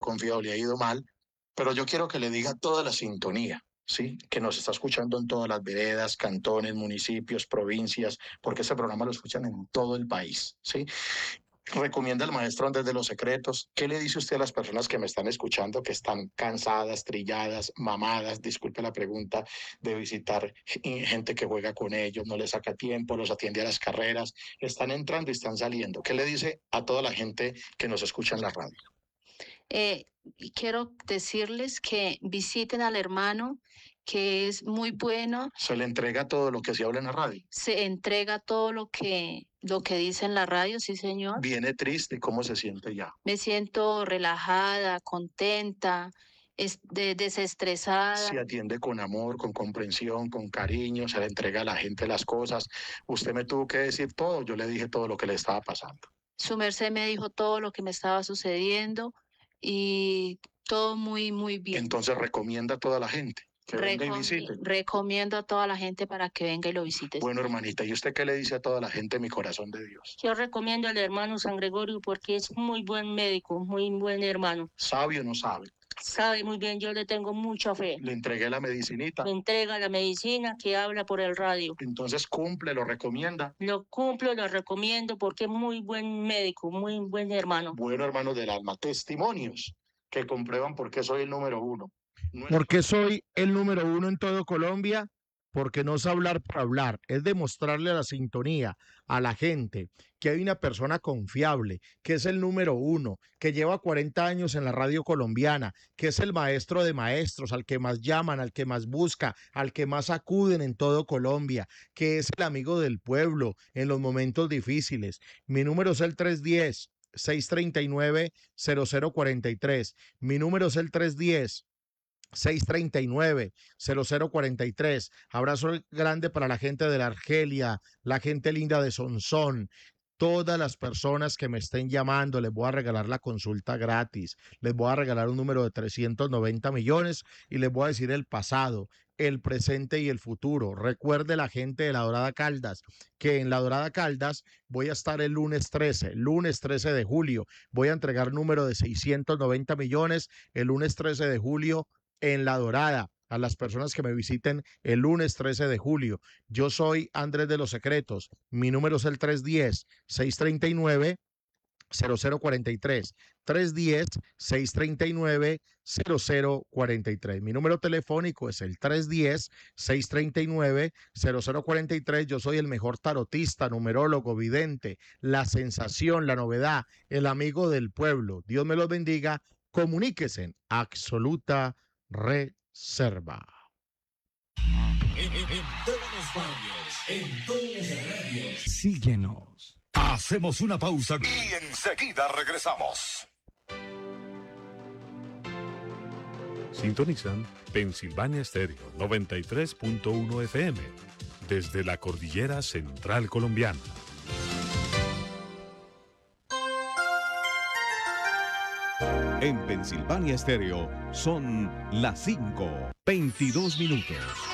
confiable, ha ido mal, pero yo quiero que le diga a toda la sintonía, ¿sí? Que nos está escuchando en todas las veredas, cantones, municipios, provincias, porque ese programa lo escuchan en todo el país, ¿sí? Recomienda el maestro Andrés de los Secretos. ¿Qué le dice usted a las personas que me están escuchando, que están cansadas, trilladas, mamadas, disculpe la pregunta, de visitar gente que juega con ellos, no les saca tiempo, los atiende a las carreras, están entrando y están saliendo? ¿Qué le dice a toda la gente que nos escucha en la radio? Y quiero decirles que visiten al hermano, que es muy bueno. Se le entrega todo lo que se habla en la radio. Se entrega todo lo que dice en la radio, sí, señor. Viene triste, ¿cómo se siente ya? Me siento relajada, contenta, desestresada. Se atiende con amor, con comprensión, con cariño, se le entrega a la gente las cosas. Usted me tuvo que decir todo, yo le dije todo lo que le estaba pasando. Su merced me dijo todo lo que me estaba sucediendo y todo muy, muy bien. Entonces recomienda a toda la gente que venga y visite. Recomiendo a toda la gente para que venga y lo visite. Bueno, hermanita, ¿y usted qué le dice a toda la gente, mi corazón de Dios? Yo recomiendo al hermano San Gregorio porque es muy buen médico, muy buen hermano. ¿Sabe o no sabe? Sabe muy bien, yo le tengo mucha fe. Le entregué la medicinita. Le entrega la medicina que habla por el radio. Entonces cumple, lo recomienda. Lo cumplo, lo recomiendo porque es muy buen médico, muy buen hermano. Bueno, hermanos del alma, testimonios que comprueban por qué soy el número uno. ¿Por qué soy el número uno en todo Colombia? Porque no es hablar por hablar, es demostrarle a la sintonía, a la gente, que hay una persona confiable, que es el número uno, que lleva 40 años en la radio colombiana, que es el maestro de maestros, al que más llaman, al que más busca, al que más acuden en todo Colombia, que es el amigo del pueblo en los momentos difíciles. Mi número es el 310-639-0043. Mi número es el 310-639-0043. Abrazo grande para la gente de la Argelia, la gente linda de Sonsón. Todas las personas que me estén llamando, les voy a regalar la consulta gratis. Les voy a regalar un número de 390 millones y les voy a decir el pasado, el presente y el futuro. Recuerde la gente de La Dorada Caldas, que en La Dorada Caldas voy a estar el lunes 13 de julio. Voy a entregar número de 690 millones el lunes 13 de julio en La Dorada, a las personas que me visiten el lunes 13 de julio. Yo soy Andrés de los Secretos. Mi número es el 310-639-0043. 310-639-0043. Mi número telefónico es el 310-639-0043. Yo soy el mejor tarotista, numerólogo, vidente, la sensación, la novedad, el amigo del pueblo. Dios me los bendiga. Comuníquese en absoluta reserva. En todas las radios, en todas las radios. Síguenos. Hacemos una pausa y enseguida regresamos. Sintonizan Pensilvania Estéreo 93.1 FM desde la cordillera central colombiana. En Pensilvania Estéreo son las 5:22 minutos.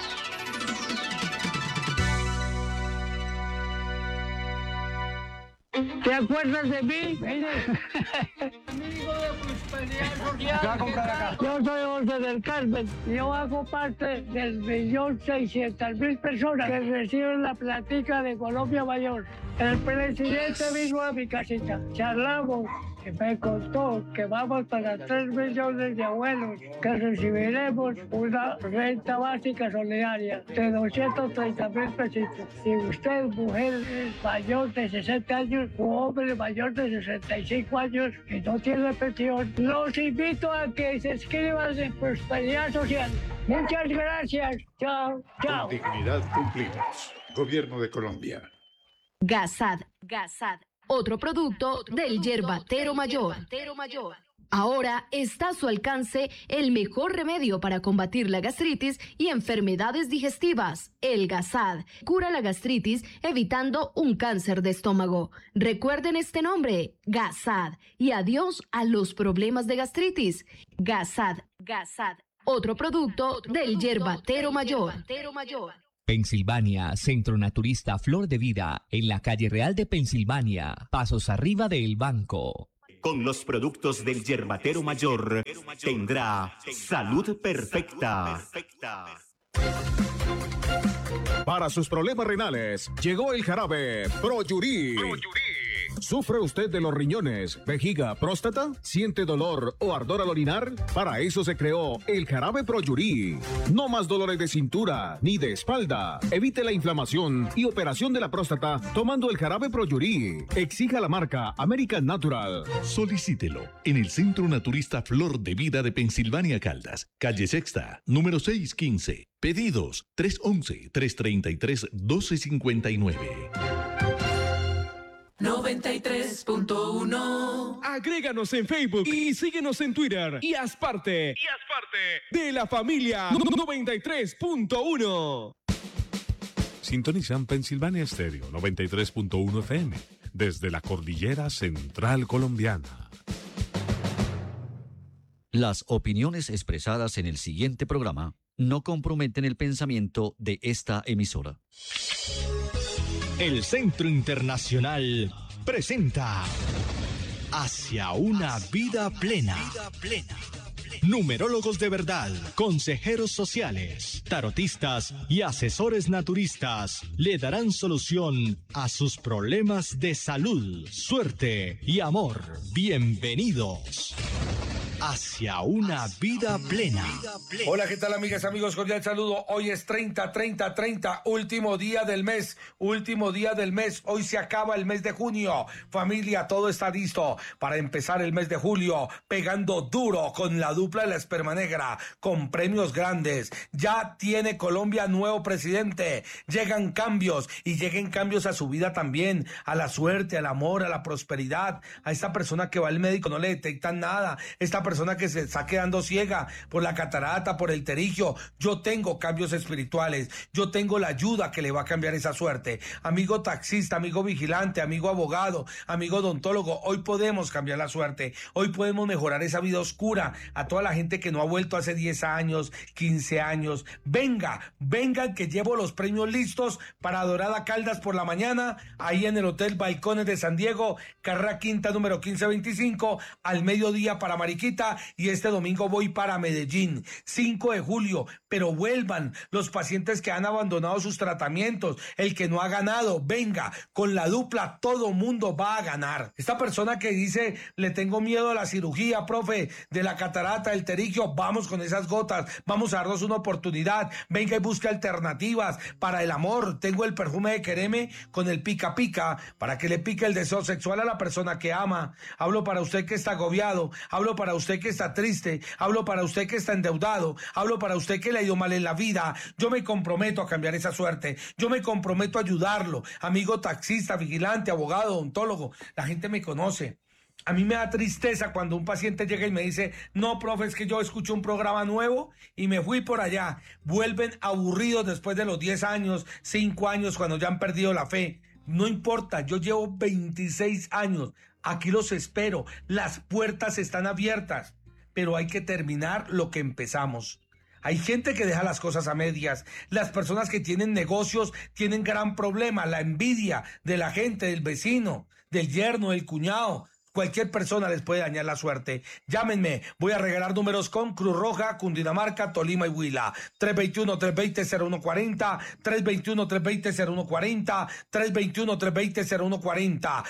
¿Te acuerdas de mí? Amigo de Prosperidad Social. Yo soy José del Carmen. Yo hago parte del 1.600.000 personas que reciben la platica de Colombia Mayor. El presidente vino a mi casita. Charlamos y me contó que vamos para 3 millones de abuelos, que recibiremos una renta básica solidaria de 230.000 pesitos. Si usted, mujer mayor de 60 años o hombre mayor de 65 años y no tiene pensión, los invito a que se inscriban en Prosperidad Social. Muchas gracias. Chao, chao. Con dignidad cumplimos. Gobierno de Colombia. Gasad, otro producto del Yerbatero Mayor. Ahora está a su alcance el mejor remedio para combatir la gastritis y enfermedades digestivas. El Gasad cura la gastritis evitando un cáncer de estómago. Recuerden este nombre, Gasad, y adiós a los problemas de gastritis. Gasad, otro producto del Yerbatero Mayor. Pensilvania, Centro Naturista Flor de Vida, en la calle Real de Pensilvania, pasos arriba del banco. Con los productos del Yerbatero Mayor tendrá salud perfecta. Para sus problemas renales, llegó el jarabe Proyurí. ¿Sufre usted de los riñones, vejiga, próstata? ¿Siente dolor o ardor al orinar? Para eso se creó el jarabe Proyurí. No más dolores de cintura ni de espalda. Evite la inflamación y operación de la próstata tomando el jarabe Proyurí. Exija la marca American Natural. Solicítelo en el Centro Naturista Flor de Vida de Pensilvania Caldas, calle Sexta, número 615. Pedidos 311-333-1259. 93.1. Agréganos en Facebook y síguenos en Twitter y haz parte de la familia 93.1. Sintonizan Pensilvania Estéreo 93.1 FM desde la cordillera central colombiana. Las opiniones expresadas en el siguiente programa no comprometen el pensamiento de esta emisora. El Centro Internacional presenta Hacia una vida plena. Numerólogos de verdad, consejeros sociales, tarotistas y asesores naturistas le darán solución a sus problemas de salud, suerte y amor. Bienvenidos. Hacia una vida plena. Hola, ¿qué tal, amigas, amigos? Cordial saludo. Hoy es 30, último día del mes. Hoy se acaba el mes de junio. Familia, todo está listo para empezar el mes de julio, pegando duro con la dupla de la Esperma Negra, con premios grandes. Ya tiene Colombia nuevo presidente. Llegan cambios y lleguen cambios a su vida también, a la suerte, al amor, a la prosperidad. A esta persona que va al médico no le detectan nada. Esta persona que se está quedando ciega por la catarata, por el terigio. Yo tengo cambios espirituales. Yo tengo la ayuda que le va a cambiar esa suerte. Amigo taxista, amigo vigilante, amigo abogado, amigo odontólogo, hoy podemos cambiar la suerte. Hoy podemos mejorar esa vida oscura. A toda la gente que no ha vuelto hace 10 años, 15 años. Vengan que llevo los premios listos para Dorada Caldas por la mañana, ahí en el Hotel Balcones de San Diego, carrera quinta número 1525, al mediodía para Mariquita, y este domingo voy para Medellín, 5 de julio, pero vuelvan los pacientes que han abandonado sus tratamientos, el que no ha ganado, venga, con la dupla todo mundo va a ganar. Esta persona que dice, le tengo miedo a la cirugía, profe, de la catarata, del terigio, vamos con esas gotas, vamos a darnos una oportunidad, venga y busque alternativas para el amor. Tengo el perfume de Quereme con el pica pica, para que le pique el deseo sexual a la persona que ama. Hablo para usted que está agobiado, hablo para usted que está triste, hablo para usted que está endeudado, hablo para usted que le ha ido mal en la vida. Yo me comprometo a cambiar esa suerte, yo me comprometo a ayudarlo, amigo taxista, vigilante, abogado, odontólogo. La gente me conoce. A mí me da tristeza cuando un paciente llega y me dice, no, profe, es que yo escuché un programa nuevo y me fui por allá. Vuelven aburridos después de los 10 años, 5 años, cuando ya han perdido la fe. No importa, yo llevo 26 años. Aquí los espero, las puertas están abiertas, pero hay que terminar lo que empezamos. Hay gente que deja las cosas a medias. Las personas que tienen negocios tienen gran problema, la envidia de la gente, del vecino, del yerno, del cuñado. Cualquier persona les puede dañar la suerte. Llámenme, voy a regalar números con Cruz Roja, Cundinamarca, Tolima y Huila. 321-320-0140, 321-320-0140, 321-320-0140,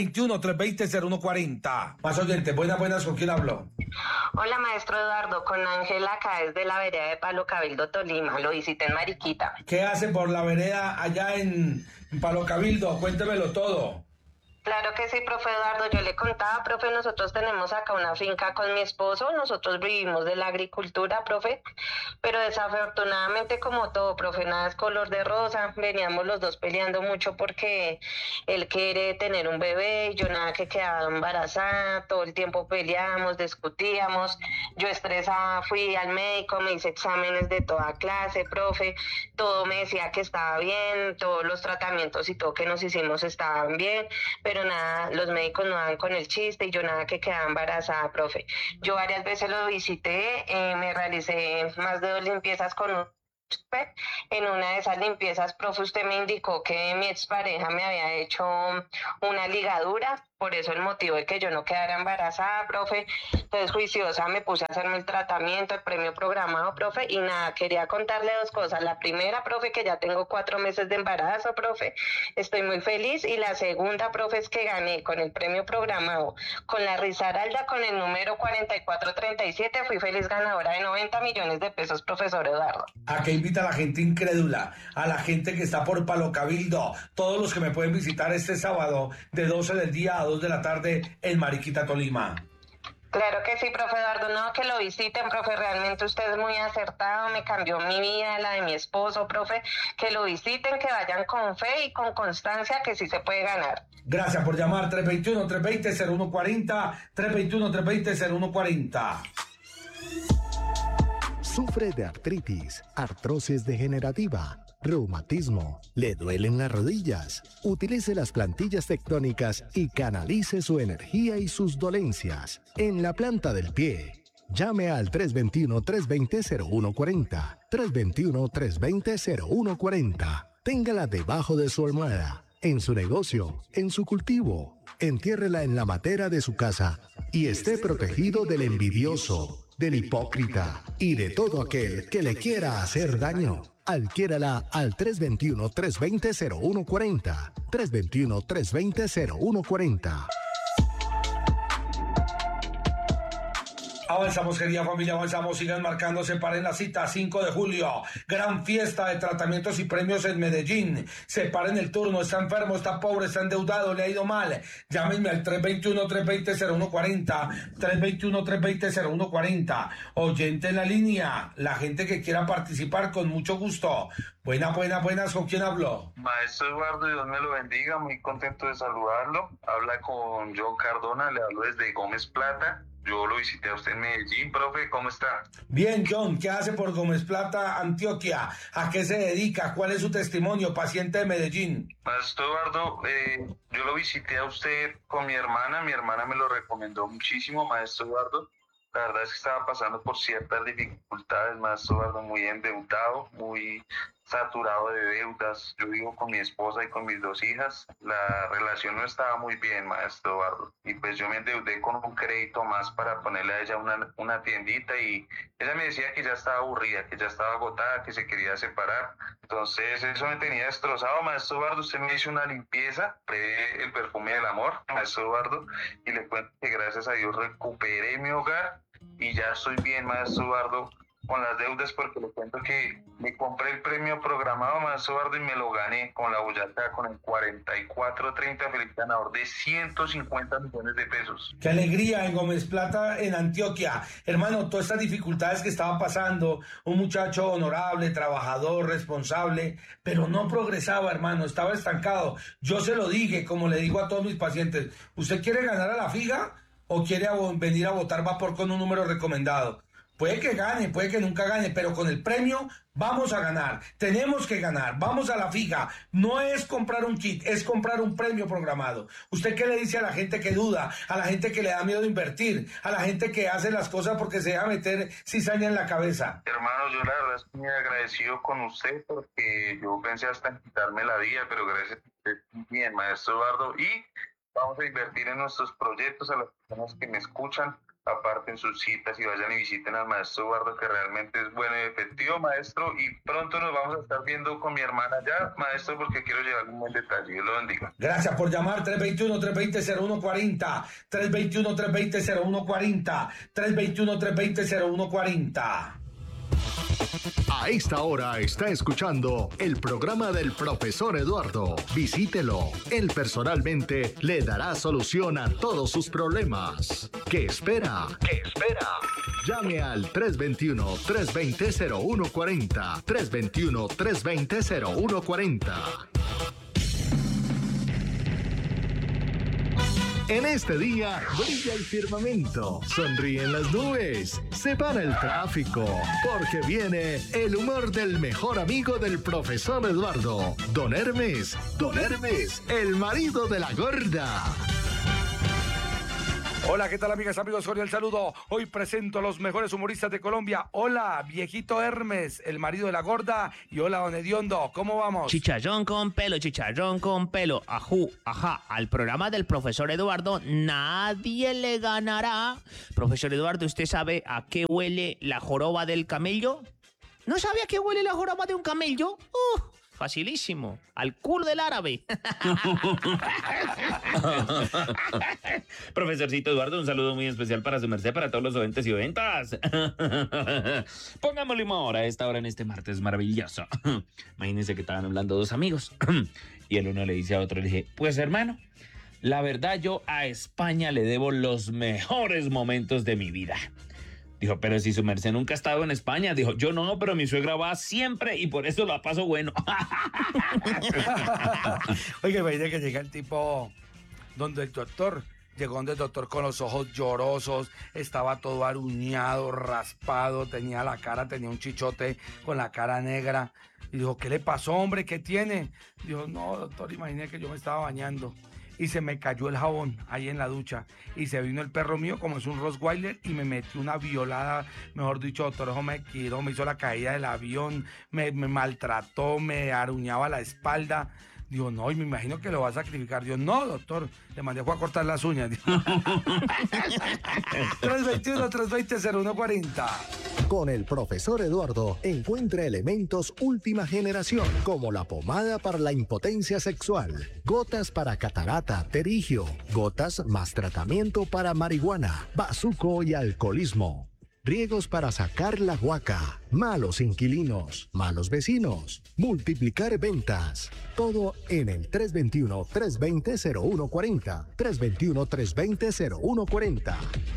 321-320-0140. Más oyente, buenas, ¿con quién hablo? Hola, maestro Eduardo, con Ángela acá desde la vereda de Palo Cabildo, Tolima. Lo visité en Mariquita. ¿Qué hace por la vereda allá en Palo Cabildo? Cuéntemelo todo. Claro que sí, profe Eduardo, yo le contaba, profe, nosotros tenemos acá una finca con mi esposo, nosotros vivimos de la agricultura, profe, pero desafortunadamente como todo, profe, nada es color de rosa, veníamos los dos peleando mucho porque él quiere tener un bebé, yo nada que quedaba embarazada, todo el tiempo peleábamos, discutíamos, yo estresada fui al médico, me hice exámenes de toda clase, profe, todo me decía que estaba bien, todos los tratamientos y todo que nos hicimos estaban bien, pero nada, los médicos no dan con el chiste y yo nada que quedaba embarazada, profe. Yo varias veces lo visité, me realicé más de 2 limpiezas con un en una de esas limpiezas, profe, usted me indicó que mi expareja me había hecho una ligadura, por eso el motivo de que yo no quedara embarazada, profe. Entonces, juiciosa, me puse a hacerme el tratamiento, el premio programado, profe, y nada, quería contarle dos cosas. La primera, profe, que ya tengo 4 meses de embarazo, profe, estoy muy feliz. Y la segunda, profe, es que gané con el premio programado, con la Risaralda, con el número 4437, fui feliz ganadora de 90 millones de pesos, profesor Eduardo. ¿A qué invita a la gente incrédula? A la gente que está por Palo Cabildo. Todos los que me pueden visitar este sábado de 12 del día a 2 de la tarde en Mariquita, Tolima. Claro que sí, profe Eduardo, no, que lo visiten, profe, realmente usted es muy acertado, me cambió mi vida, la de mi esposo, profe, que lo visiten, que vayan con fe y con constancia, que sí se puede ganar. Gracias por llamar, 321-320-0140, 321-320-0140. Sufre de artritis, artrosis degenerativa, reumatismo, le duelen las rodillas. Utilice las plantillas tectónicas y canalice su energía y sus dolencias en la planta del pie. Llame al 321-320-0140, 321-320-0140. Téngala debajo de su almohada, en su negocio, en su cultivo. Entiérrela en la matera de su casa y esté protegido del envidioso, del hipócrita y de todo aquel que le quiera hacer daño. Adquiérala al 321-320-0140, 321-320-0140. Avanzamos, querida familia, avanzamos, sigan marcando, separen la cita, 5 de julio, gran fiesta de tratamientos y premios en Medellín. Separen el turno, está enfermo, está pobre, está endeudado, le ha ido mal. Llámenme al 321-320-0140, 321-320-0140. Oyente en la línea, la gente que quiera participar, con mucho gusto. Buenas, ¿con quién hablo? Maestro Eduardo, Dios me lo bendiga, muy contento de saludarlo. Habla con John Cardona, le hablo desde Gómez Plata. Yo lo visité a usted en Medellín, profe, ¿cómo está? Bien, John, ¿qué hace por Gómez Plata, Antioquia? ¿A qué se dedica? ¿Cuál es su testimonio, paciente de Medellín? Maestro Eduardo, yo lo visité a usted con mi hermana me lo recomendó muchísimo, Maestro Eduardo. La verdad es que estaba pasando por ciertas dificultades, Maestro Eduardo, muy endeudado, muy saturado de deudas. Yo vivo con mi esposa y con mis 2 hijas. La relación no estaba muy bien, Maestro Eduardo. Y pues yo me endeudé con un crédito más para ponerle a ella una tiendita, y ella me decía que ya estaba aburrida, que ya estaba agotada, que se quería separar. Entonces eso me tenía destrozado, Maestro Eduardo. Usted me hizo una limpieza, el perfume del amor, Maestro Eduardo, y le cuento que gracias a Dios recuperé mi hogar y ya estoy bien, Maestro Eduardo, con las deudas, porque le cuento que me compré el premio programado, Maestro Eduardo, y me lo gané con la Boyacá, con el 4430, feliz ganador de 150 millones de pesos. ¡Qué alegría en Gómez Plata, en Antioquia! Hermano, todas estas dificultades que estaba pasando, un muchacho honorable, trabajador, responsable, pero no progresaba, hermano, estaba estancado. Yo se lo dije, como le digo a todos mis pacientes, ¿usted quiere ganar a la fija o quiere venir a votar vapor con un número recomendado? Puede que gane, puede que nunca gane, pero con el premio vamos a ganar. Tenemos que ganar, vamos a la fija. No es comprar un kit, es comprar un premio programado. ¿Usted qué le dice a la gente que duda, a la gente que le da miedo de invertir, a la gente que hace las cosas porque se deja meter cizaña en la cabeza? Hermano, yo la verdad estoy muy agradecido con usted, porque yo pensé hasta en quitarme la vida, pero gracias a usted, bien, Maestro Eduardo, y vamos a invertir en nuestros proyectos. A las personas que me escuchan, aparten sus citas y vayan y visiten al Maestro Eduardo, que realmente es bueno y efectivo, Maestro, y pronto nos vamos a estar viendo con mi hermana ya, Maestro, porque quiero llevarle un buen detalle. Dios lo bendiga. Gracias por llamar. 321-320-0140, 321-320-0140, 321-320-0140. A esta hora está escuchando el programa del profesor Eduardo. Visítelo. Él personalmente le dará solución a todos sus problemas. ¿Qué espera? Llame al 321-320-0140, 321-320-0140. En este día brilla el firmamento, sonríen las nubes, se para el tráfico, porque viene el humor del mejor amigo del profesor Eduardo, Don Hermes, el marido de la gorda. Hola, ¿qué tal, amigas, amigos? Cordial saludo. Hoy presento a los mejores humoristas de Colombia. Hola, viejito Hermes, el marido de la gorda. Y hola, don Hediondo, ¿cómo vamos? Chicharrón con pelo, ajú, ajá. Al programa del profesor Eduardo nadie le ganará. Profesor Eduardo, ¿usted sabe a qué huele la joroba del camello? ¿No sabe a qué huele la joroba de un camello? Facilísimo. Al culo del árabe. Profesorcito Eduardo, un saludo muy especial para su merced, para todos los oyentes y oyentas. Pongámosle humor a esta hora en este martes maravilloso. Imagínense que estaban hablando dos amigos y el uno le dice a otro, le dije, pues hermano, la verdad yo a España le debo los mejores momentos de mi vida. Dijo, pero si su merced nunca ha estado en España. Dijo, yo no, pero mi suegra va siempre y por eso la paso bueno. Oye, imagínate que llega el tipo donde el doctor, llegó donde el doctor con los ojos llorosos, estaba todo aruñado, raspado, tenía un chichote con la cara negra. Y dijo, ¿qué le pasó, hombre? ¿Qué tiene? Dijo, no, doctor, imagínate que yo me estaba bañando y se me cayó el jabón ahí en la ducha y se vino el perro mío, como es un Rottweiler, y me metió una violada, mejor dicho, doctor, eso me tiró, me hizo la caída del avión, me maltrató, me aruñaba la espalda. Digo, no, y me imagino que lo va a sacrificar. Digo, no, doctor, le mandé a cortar las uñas. 321-320-0140. Con el profesor Eduardo encuentra elementos última generación, como la pomada para la impotencia sexual, gotas para catarata, terigio, gotas más tratamiento para marihuana, bazuco y alcoholismo. Riegos para sacar la guaca, malos inquilinos, malos vecinos, multiplicar ventas. Todo en el 321-320-0140. 321-320-0140.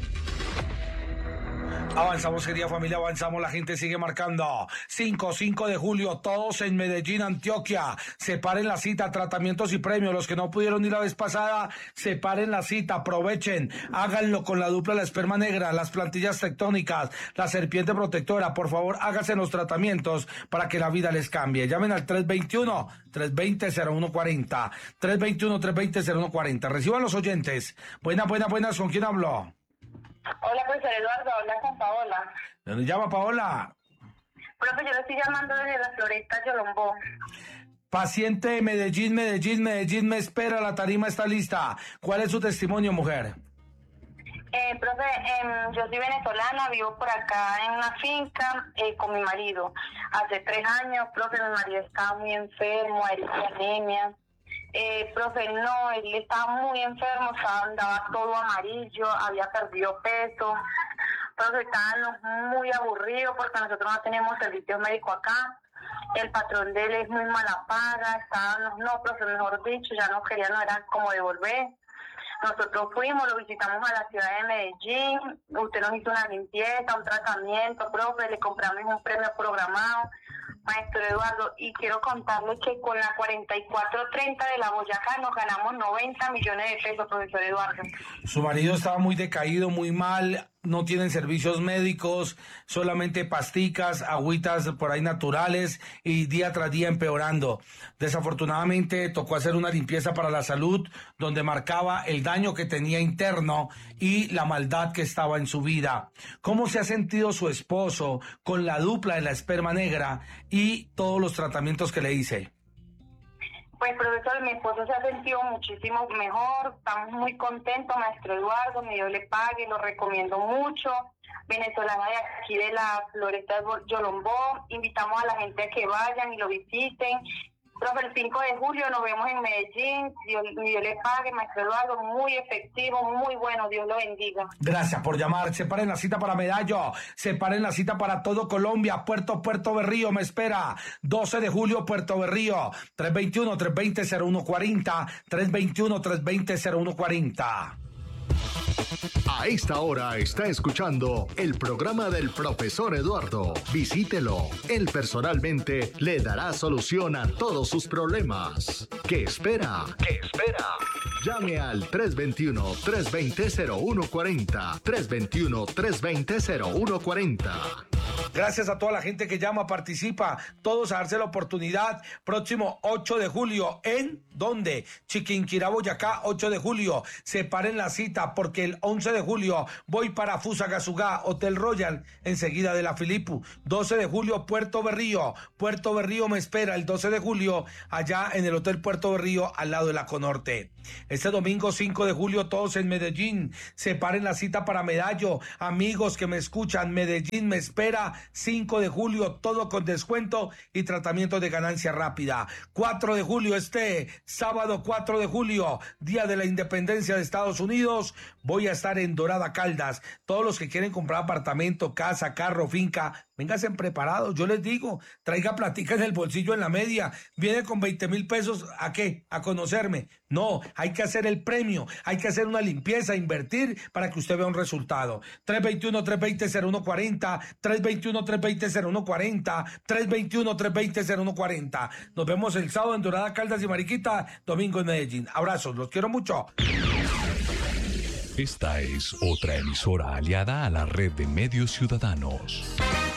Avanzamos, querida familia, avanzamos, la gente sigue marcando. 5 de julio, todos en Medellín, Antioquia. Separen la cita, tratamientos y premios. Los que no pudieron ir la vez pasada, separen la cita, aprovechen. Háganlo con la dupla La Esperma Negra, las plantillas tectónicas, la serpiente protectora. Por favor, háganse los tratamientos para que la vida les cambie. Llamen al 321-320-0140. 321-320-0140. Reciban los oyentes. Buenas, ¿con quién hablo? Hola, profesor Eduardo, habla con Paola. ¿De dónde llama Paola? Profe, yo le estoy llamando desde la Floresta Yolombó. Paciente de Medellín me espera, la tarima está lista. ¿Cuál es su testimonio, mujer? Profe, yo soy venezolana, vivo por acá en una finca con mi marido. Hace 3 años, profe, mi marido estaba muy enfermo, él tenía anemia. Profe, no, él estaba muy enfermo, andaba todo amarillo, había perdido peso. Profe, estábamos muy aburridos porque nosotros no tenemos servicio médico acá. El patrón de él es muy mala paga, estábamos, no, profe, mejor dicho, ya no quería, no era como devolver. Nosotros fuimos, lo visitamos a la ciudad de Medellín, usted nos hizo una limpieza, un tratamiento, profe, le compramos un premio programado. Maestro Eduardo, y quiero contarles que con la 4430 de la Boyacá nos ganamos 90 millones de pesos, profesor Eduardo. Su marido estaba muy decaído, muy mal, no tienen servicios médicos, solamente pasticas, agüitas por ahí naturales y día tras día empeorando. Desafortunadamente tocó hacer una limpieza para la salud donde marcaba el daño que tenía interno y la maldad que estaba en su vida. ¿Cómo se ha sentido su esposo con la dupla de La Esperma Negra y todos los tratamientos que le hice? Pues, profesor, mi esposo se ha sentido muchísimo mejor, estamos muy contentos, maestro Eduardo, mi Dios le pague, lo recomiendo mucho. Venezolana de aquí de la Floresta Yolombó, invitamos a la gente a que vayan y lo visiten. Profe, el 5 de julio nos vemos en Medellín, Dios le pague, maestro Eduardo, muy efectivo, muy bueno, Dios lo bendiga. Gracias por llamar, separen la cita para Medallo, separen la cita para todo Colombia, Puerto Berrío me espera, 12 de julio Puerto Berrío, 321-320-0140, 321-320-0140. A esta hora está escuchando el programa del profesor Eduardo. Visítelo. Él personalmente le dará solución a todos sus problemas. ¿Qué espera? Llame al 321-320-0140. 321-320-0140. Gracias a toda la gente que llama, participa, todos a darse la oportunidad. Próximo 8 de julio, ¿en dónde? Chiquinquirá, Boyacá, 8 de julio. Separen la cita porque el 11 de julio voy para Fusagasugá, Hotel Royal, enseguida de la Filipu. 12 de julio, Puerto Berrío. Puerto Berrío me espera el 12 de julio, allá en el Hotel Puerto Berrío, al lado de la Conorte. Este domingo 5 de julio, todos en Medellín. Separen la cita para Medallo. Amigos que me escuchan, Medellín me espera. 5 de julio, todo con descuento y tratamiento de ganancia rápida. 4 de julio, sábado 4 de julio, Día de la Independencia de Estados Unidos, voy a estar en Dorada Caldas. Todos los que quieren comprar apartamento, casa, carro, finca, vénganse preparados. Yo les digo, traiga platica en el bolsillo en la media. Viene con 20,000 pesos, ¿a qué? A conocerme. No, hay que hacer el premio, hay que hacer una limpieza, invertir para que usted vea un resultado. 321-320-0140, 321-320-0140, 321-320-0140. Nos vemos el sábado en Dorada Caldas y Mariquita, domingo en Medellín. Abrazos, los quiero mucho. Esta es otra emisora aliada a la red de medios ciudadanos.